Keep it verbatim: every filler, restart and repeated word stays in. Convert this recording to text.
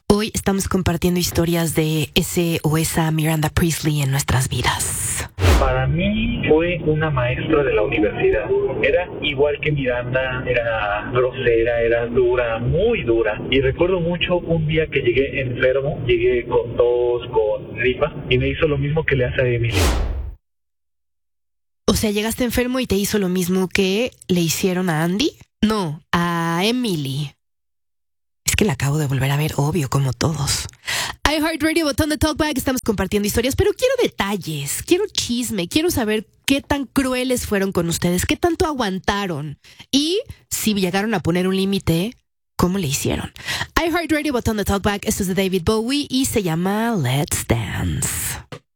Hoy estamos compartiendo historias de ese o esa Miranda Priestly en nuestras vidas. Para mí fue una maestra de la universidad. Era igual que Miranda, era grosera, era dura, muy dura. Y recuerdo mucho un día que llegué enfermo, llegué con tos, con gripa, y me hizo lo mismo que le hace a Emily. O sea, llegaste enfermo y te hizo lo mismo que le hicieron a Andy. No, a Emily. Es que la acabo de volver a ver, obvio, como todos. iHeartRadio, botón de Talkback, estamos compartiendo historias, pero quiero detalles, quiero chisme, quiero saber qué tan crueles fueron con ustedes, qué tanto aguantaron y si llegaron a poner un límite, ¿cómo le hicieron? iHeartRadio, botón de Talkback, esto es de David Bowie y se llama Let's Dance.